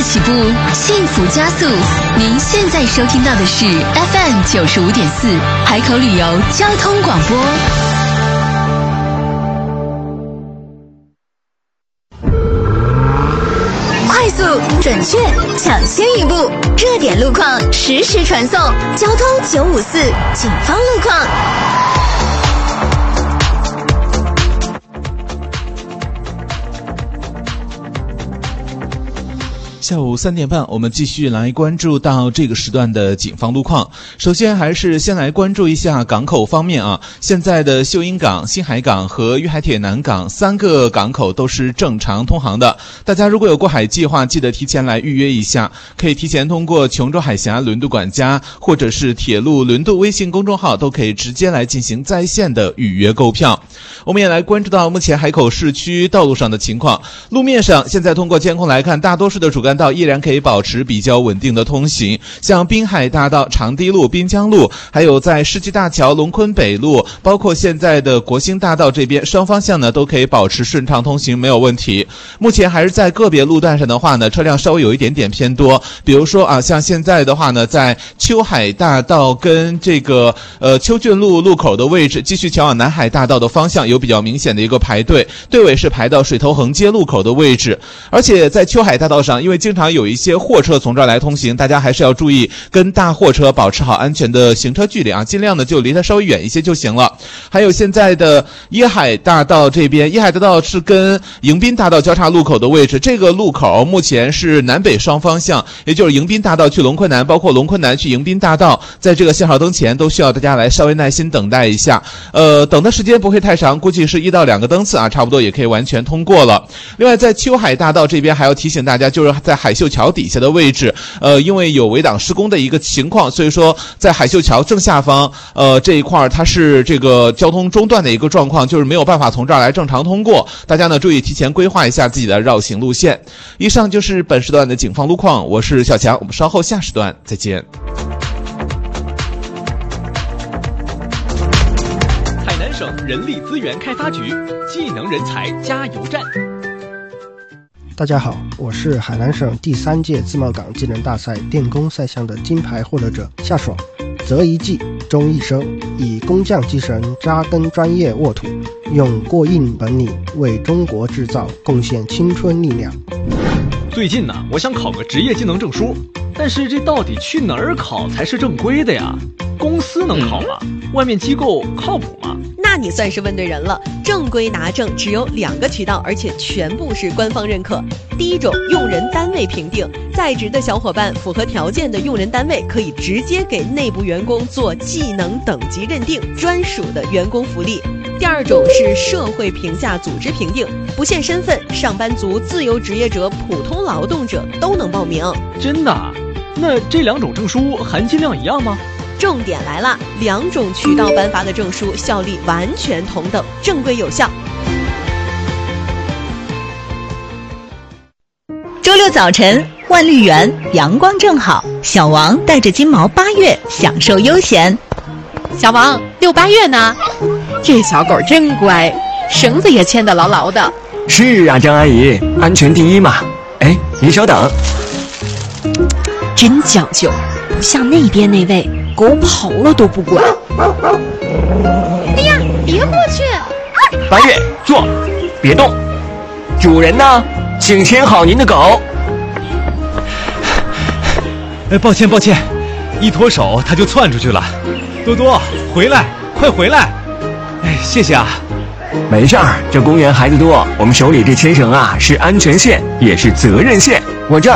起步，幸福加速。您现在收听到的是 FM 95.4海口旅游交通广播。快速、准确、抢先一步，热点路况实时传送。交通954警方路况。 下午3点半，我们继续来关注到这个时段的警方路况。首先还是先来关注一下港口方面啊，现在的秀英港、新海港和粤海铁南港3个港口都是正常通航的。大家如果有过海计划，记得提前来预约一下，可以提前通过琼州海峡轮渡管家或者是铁路轮渡微信公众号，都可以直接来进行在线的预约购票。我们也来关注到目前海口市区道路上的情况。路面上，现在通过监控来看，大多数的主干道依然可以保持比较稳定的通行，像滨海大道、长堤路、滨江路，还有在世纪大桥、龙昆北路，包括现在的国兴大道这边，双方向呢都可以保持顺畅通行，没有问题。目前还是在个别路段上的话呢，车辆稍微有一点点偏多，比如说啊，像现在的话呢，在秋海大道跟这个秋郡路路口的位置，继续前往南海大道的方向有比较明显的一个排队，队尾是排到水头横街路口的位置。而且在秋海大道上，因为经常有一些货车从这儿来通行，大家还是要注意跟大货车保持好安全的行车距离啊，尽量的就离它稍微远一些就行了。还有现在的椰海大道这边，椰海大道是跟迎宾大道交叉路口的位置，这个路口目前是南北双方向，也就是迎宾大道去龙昆南，包括龙昆南去迎宾大道，在这个信号灯前都需要大家来稍微耐心等待一下。等的时间不会太长，估计是1到2个灯次啊，差不多也可以完全通过了。另外在秋海大道这边还要提醒大家，就是在海秀桥底下的位置，因为有围挡施工的一个情况，所以说在海秀桥正下方，这一块它是这个交通中断的一个状况，就是没有办法从这儿来正常通过。大家呢注意提前规划一下自己的绕行路线。以上就是本时段的警方路况，我是小强，我们稍后下时段再见。 海南省人力资源开发局技能人才加油站。 大家好，我是海南省第3届自贸港技能大赛电工赛项的金牌获得者夏爽。择一技终一生，以工匠精神扎根专业沃土，用过硬本领为中国制造贡献青春力量。 最近呢，我想考个职业技能证书，但是这到底去哪儿考才是正规的呀？公司能考吗？外面机构靠谱吗？ 那你算是问对人了。正规拿证只有2个渠道，而且全部是官方认可。第一种，用人单位评定，在职的小伙伴符合条件的用人单位可以直接给内部员工做技能等级认定，专属的员工福利。第二种是社会评价组织评定，不限身份，上班族、自由职业者、普通劳动者都能报名。 真的？那这2种证书含金量一样吗？ 重点来了，2种渠道颁发的证书效力完全同等，正规有效。 周六早晨，万绿园阳光正好，小王带着金毛8月享受悠闲。 小王，6、8月呢？这小狗真乖，绳子也牵得牢牢的。 是啊，张阿姨，安全第一嘛。哎，您稍等。 真讲究，不像那边那位狗跑了都不管。 哎呀，别过去 ！8月，坐，别动。主人呢？请牵好您的狗。 抱歉，一脱手它就窜出去了。多多，回来，快回来！谢谢啊。 没事儿，这公园孩子多，我们手里这牵绳啊是安全线，也是责任线。我这儿